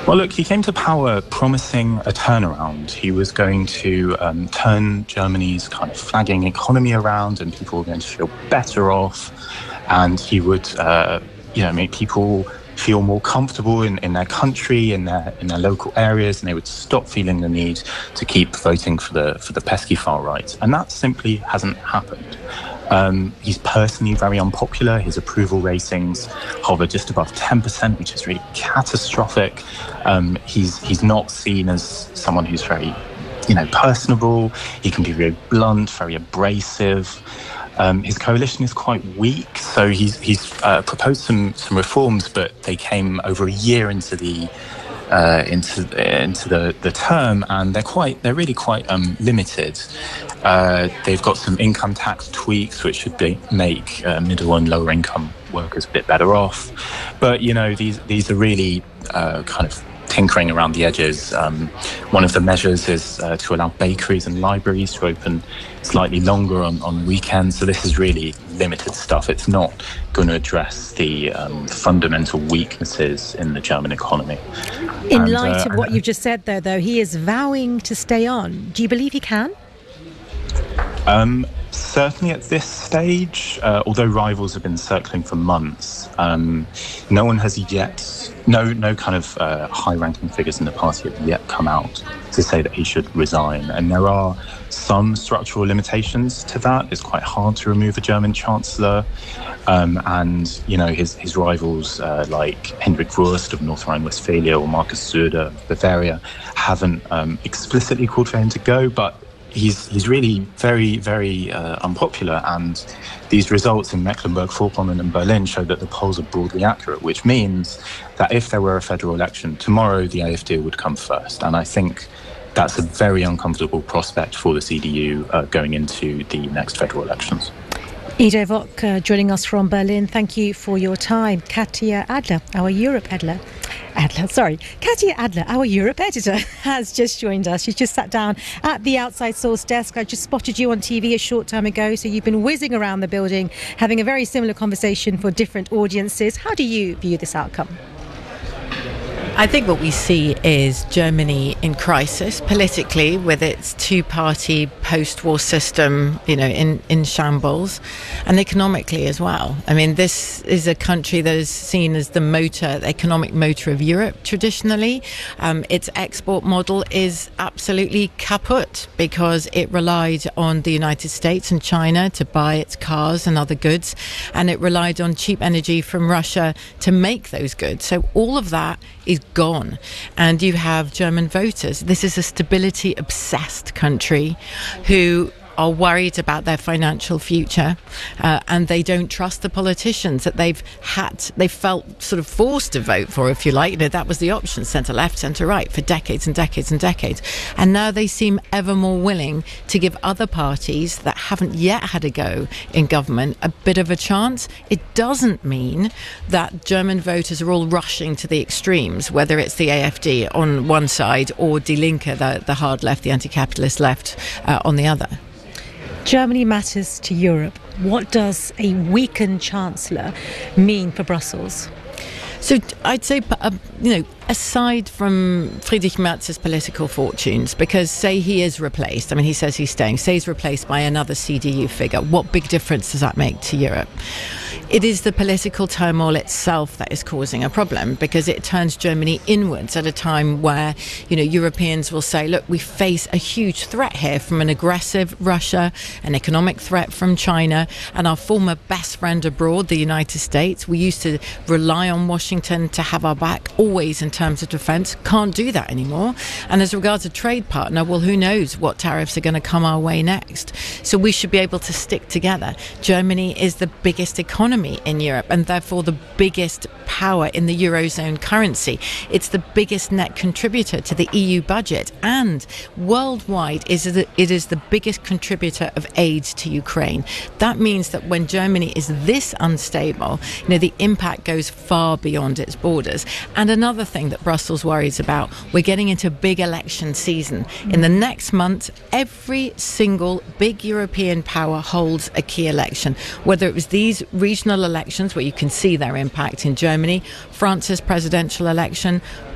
Well, look, he came to power promising a turnaround. He was going to turn Germany's kind of flagging economy around, and people were going to feel better off. And he would, make people feel more comfortable in their country, in their local areas, and they would stop feeling the need to keep voting for the pesky far right. And that simply hasn't happened. He's personally very unpopular. His approval ratings hover just above 10%, which is really catastrophic. He's not seen as someone who's very, personable. He can be very blunt, very abrasive. His coalition is quite weak, so he's proposed some reforms, but they came over a year into the term, and they're really quite limited. They've got some income tax tweaks which should make middle and lower income workers a bit better off, but these are really kind of tinkering around the edges. One of the measures is to allow bakeries and libraries to open slightly longer on weekends. So this is really limited stuff. It's not going to address the fundamental weaknesses in the German economy. In light of what you've just said, though, he is vowing to stay on. Do you believe he can? Certainly at this stage, although rivals have been circling for months, no one has yet, no kind of high-ranking figures in the party have yet come out to say that he should resign. And there are some structural limitations to that. It's quite hard to remove a German chancellor. And his rivals like Hendrik Wurst of North Rhine-Westphalia or Markus Söder of Bavaria haven't explicitly called for him to go, but he's really very, very unpopular, and these results in Mecklenburg-Vorpommern and Berlin show that the polls are broadly accurate, which means that if there were a federal election tomorrow, the AfD would come first. And I think that's a very uncomfortable prospect for the CDU going into the next federal elections. Ido Vock joining us from Berlin. Thank you for your time. Katja Adler, our Europe editor, has just joined us. She's just sat down at the Outside Source desk. I just spotted you on TV a short time ago, so you've been whizzing around the building, having a very similar conversation for different audiences. How do you view this outcome? I think what we see is Germany in crisis politically, with its two-party post-war system, in shambles, and economically as well. I mean, this is a country that is seen as the economic motor of Europe traditionally. Its export model is absolutely kaput because it relied on the United States and China to buy its cars and other goods, and it relied on cheap energy from Russia to make those goods. So all of that is gone, and you have German voters. This is a stability-obsessed country who are worried about their financial future, and they don't trust the politicians that they felt sort of forced to vote for, if you like. That was the option, centre left, centre right, for decades and decades and decades. And now they seem ever more willing to give other parties that haven't yet had a go in government a bit of a chance. It doesn't mean that German voters are all rushing to the extremes, whether it's the AfD on one side or Die Linke, the hard left, the anti-capitalist left, on the other. Germany matters to Europe. What does a weakened chancellor mean for Brussels? So I'd say, aside from Friedrich Merz's political fortunes, because say he is replaced, he says he's staying, say he's replaced by another CDU figure, what big difference does that make to Europe? It is the political turmoil itself that is causing a problem, because it turns Germany inwards at a time where, Europeans will say, look, we face a huge threat here from an aggressive Russia, an economic threat from China, and our former best friend abroad, the United States. We used to rely on Washington to have our back always in terms of defence. Can't do that anymore. And as regards a trade partner, well, who knows what tariffs are going to come our way next. So we should be able to stick together. Germany is the biggest economy in Europe, and therefore the biggest power in the Eurozone currency. It's the biggest net contributor to the EU budget, and worldwide it is the biggest contributor of aid to Ukraine. That means that when Germany is this unstable, the impact goes far beyond its borders. And another thing that Brussels worries about, we're getting into big election season. In the next month, every single big European power holds a key election, whether it was these regional elections where you can see their impact in Germany, France's presidential election,